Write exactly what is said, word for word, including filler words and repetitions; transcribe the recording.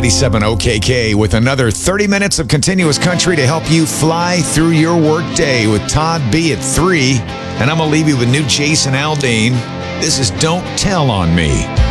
ninety-seven O K K with another thirty minutes of continuous country to help you fly through your workday with Todd B at three. And I'm going to leave you with new Jason Aldean. This is Don't Tell on Me.